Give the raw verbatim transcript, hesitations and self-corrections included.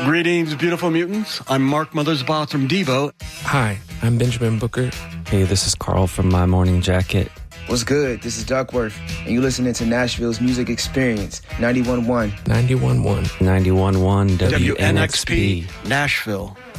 Greetings, beautiful mutants. I'm Mark Mothersbaugh from Devo. Hi, I'm Benjamin Booker. Hey, this is Carl from My Morning Jacket. What's good? This is Duckworth, and you're listening to Nashville's Music Experience, ninety-one point one. ninety-one point one. ninety-one point one W N X P. W N X P, Nashville.